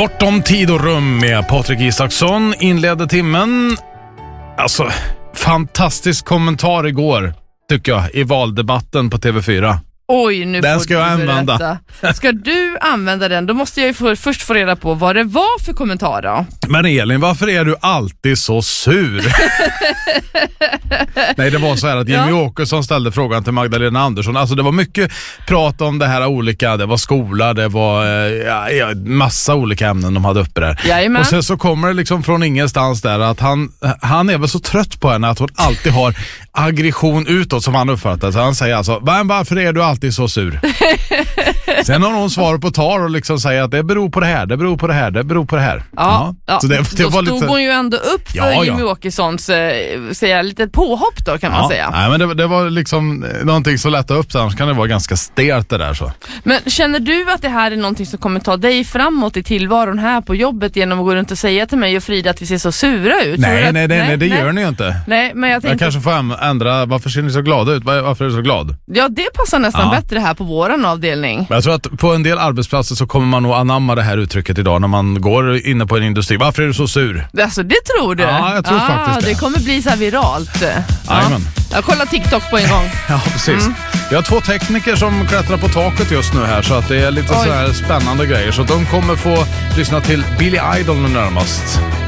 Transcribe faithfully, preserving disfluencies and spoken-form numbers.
Bortom tid och rum med Patrik Isaksson inledde timmen. Alltså, fantastisk kommentar igår, tycker jag, i valdebatten på T V fyra. Oj, nu den får ska du jag använda. berätta. Ska du använda den? Då måste jag ju för, först få reda på vad det var för kommentar då. Men Elin, varför är du alltid så sur? Nej, det var så här att Jimmy ja. Åkesson ställde frågan till Magdalena Andersson. Alltså det var mycket prat om det här olika. Det var skola, det var ja, ja, massa olika ämnen de hade uppe där. Jajamän. Och sen så kommer det liksom från ingenstans där att han, han är väl så trött på henne att hon alltid har aggression utåt som han uppfattar. Så han säger alltså, varför är du alltid så sur? Sen har hon svar på tar och liksom säger att det beror på det här, det beror på det här, det beror på det här. Ja, ja. Så det, det då var stod lite... hon ju ändå upp för ja, Jimmy ja. Åkessons äh, säga, lite påhopp då kan ja. man säga. Nej, men det, det var liksom någonting så lätta upp, annars kan det vara ganska stelt det där så. Men känner du att det här är någonting som kommer ta dig framåt i tillvaron här på jobbet genom att gå runt och säga till mig och Frida att vi ser så sura ut? Nej, att, nej, nej, nej, det nej. gör ni ju inte. Nej, men jag, tänkte... jag kanske får ändra, varför ser ni så glada ut? Varför är du så glad? Ja, det passar nästan ja. bättre här på våran avdelning. Men jag tror att på en del arbetsplatser så kommer man nog anamma det här uttrycket idag när man går inne på en industri. Varför är du så sur? Alltså, det tror du? Ja, jag tror ah, faktiskt det. Det kommer bli så här viralt. Ja. Jag kollar TikTok på en gång. Ja, precis. Mm. Vi har två tekniker som klättrar på taket just nu här så att det är lite Oj. så här spännande grejer. Så de kommer få lyssna till Billy Idol nu närmast.